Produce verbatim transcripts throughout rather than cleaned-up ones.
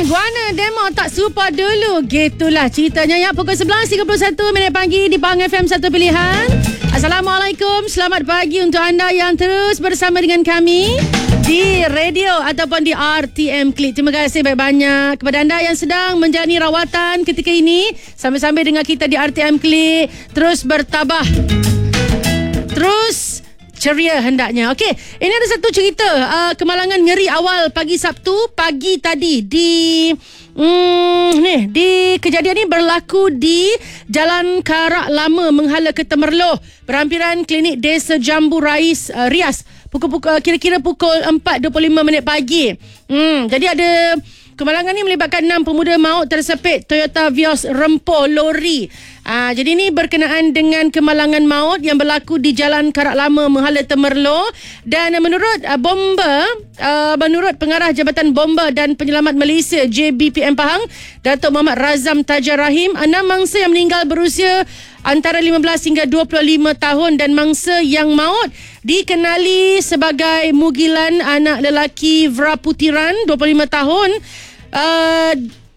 Guana demo tak serupa dulu. Gitulah ceritanya ya. Pukul sebelas tiga puluh satu minit pagi di Pahang F M satu Pilihan. Assalamualaikum. Selamat pagi untuk anda yang terus bersama dengan kami di radio ataupun di R T M Klik. Terima kasih banyak-banyak kepada anda yang sedang menjalani rawatan ketika ini. Sambil-sambil dengan kita di R T M Klik. Terus bertabah. Terus ceria hendaknya. Okey, ini ada satu cerita uh, kemalangan ngeri awal pagi Sabtu pagi tadi di Hmm, ni di kejadian ni berlaku di Jalan Karak Lama menghala ke Temerloh, berhampiran klinik Desa Jambu Rais uh, Rias. Pukul-pukul kira-kira pukul empat dua puluh lima minit pagi. Hmm, jadi ada kemalangan ni melibatkan enam pemuda maut tersepit Toyota Vios Rempoh lori. Ah, jadi ni berkenaan dengan kemalangan maut yang berlaku di Jalan Karak Lama menghala Temerloh, dan menurut uh, bomba uh, menurut pengarah Jabatan Bomba dan Penyelamat Malaysia J B P M Pahang, Datuk Muhammad Razam Tajar Rahim, enam mangsa yang meninggal berusia antara lima belas hingga dua puluh lima tahun dan mangsa yang maut dikenali sebagai Mugilan anak lelaki Vraputiran dua puluh lima tahun, uh,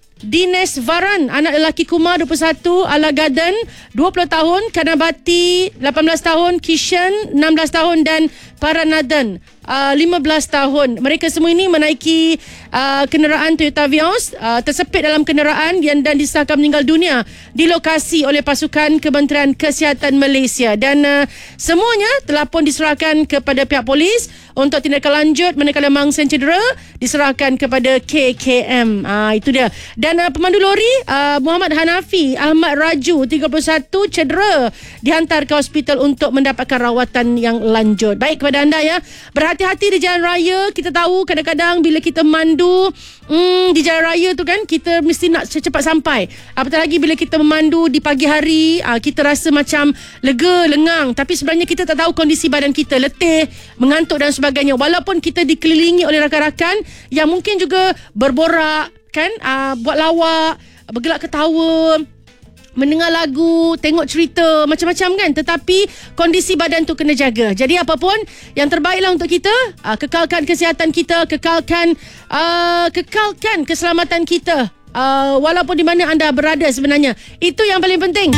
Dines Varan anak lelaki Kumar dua puluh satu, Ala Garden dua puluh tahun, Kanabati lapan belas tahun, Kishan enam belas tahun dan Paranadan uh, lima belas tahun. Mereka semua ini menaiki uh, kenderaan Toyota Vios, uh, tersepit dalam kenderaan yang dan disahkan meninggal dunia di lokasi oleh pasukan Kementerian Kesihatan Malaysia, dan uh, semuanya telah pun diserahkan kepada pihak polis untuk tindakan lanjut. Manakala mangsa yang cedera diserahkan kepada K K M. Uh, itu dia. Dan uh, pemandu lori uh, Muhammad Hanafi Ahmad Raju tiga puluh satu cedera, dihantar ke hospital untuk mendapatkan rawatan yang lanjut. Baik kepada anda ya, berhati-hati di jalan raya. Kita tahu kadang-kadang bila kita memandu hmm, di jalan raya tu kan, kita mesti nak cepat sampai. Apatah lagi bila kita memandu di pagi hari, uh, kita rasa macam lega, lengang, tapi sebenarnya kita tak tahu kondisi badan kita, letih, mengantuk dan sebagainya. Walaupun kita dikelilingi oleh rakan-rakan yang mungkin juga berborak kan, uh, buat lawak, bergelak ketawa, mendengar lagu, tengok cerita, macam-macam kan, tetapi kondisi badan tu kena jaga. Jadi apapun yang terbaiklah untuk kita, uh, kekalkan kesihatan kita, kekalkan uh, kekalkan keselamatan kita, uh, walaupun di mana anda berada sebenarnya. Itu yang paling penting.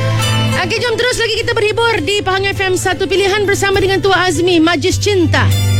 Okey, jom terus lagi kita berhibur di Pahang F M satu Pilihan bersama dengan Tua Azmi, Majlis Cinta.